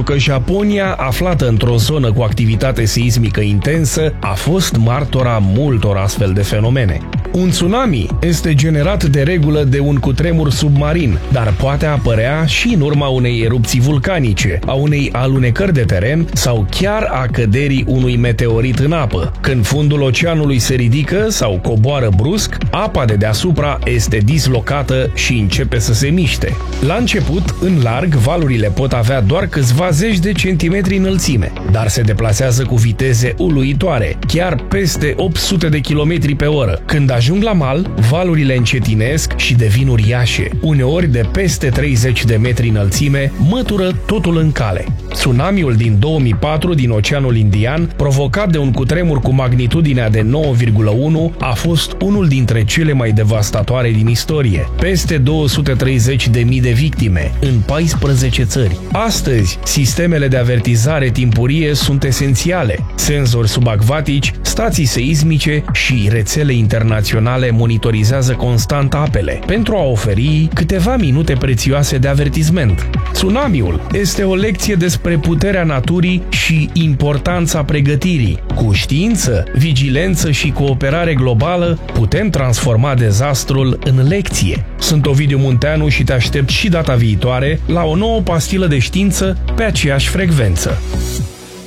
că Japonia, aflată într-o zonă cu activitate seismică intensă, a fost martora multor astfel de fenomene. Un tsunami este generat de regulă de un cutremur submarin, dar poate apărea și în urma unei erupții vulcanice, a unei alunecări de teren sau chiar a căderii unui meteorit în apă. Când fundul oceanului se ridică sau coboară brusc, apa de deasupra este dislocată și începe să se miște. La început, în larg, valurile pot avea doar câțiva zeci de centimetri înălțime, dar se deplasează cu viteze uluitoare, chiar peste 800 de km pe oră. Când ajung la mal, valurile încetinesc și devin uriașe, uneori de peste 30 de metri înălțime, mătură totul în cale. Tsunamiul din 2004 din Oceanul Indian, provocat de un cutremur cu magnitudinea de 9,1, a fost unul dintre cele mai devastatoare din istorie. Peste 230.000 de victime în 14 țări. Astăzi, sistemele de avertizare timpurie sunt esențiale. Senzori subacvatici, stații seismice și rețele internaționale monitorizează constant apele pentru a oferi câteva minute prețioase de avertisment. Tsunamiul este o lecție despre puterea naturii și importanța pregătirii. Cu știință, vigilență și cooperare globală putem transforma dezastrul în lecție. Sunt Ovidiu Munteanu și te aștept și data viitoare la o nouă pastilă de știință pe aceeași frecvență.